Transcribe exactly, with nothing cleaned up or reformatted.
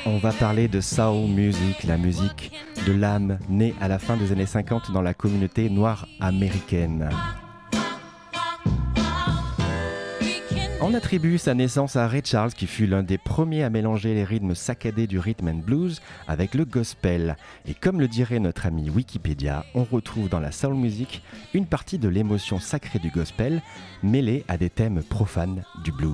On va parler de soul music, la musique de l'âme née à la fin des années cinquante dans la communauté noire américaine. On attribue sa naissance à Ray Charles, qui fut l'un des premiers à mélanger les rythmes saccadés du rhythm and blues avec le gospel. Et comme le dirait notre ami Wikipédia, on retrouve dans la soul music une partie de l'émotion sacrée du gospel mêlée à des thèmes profanes du blues.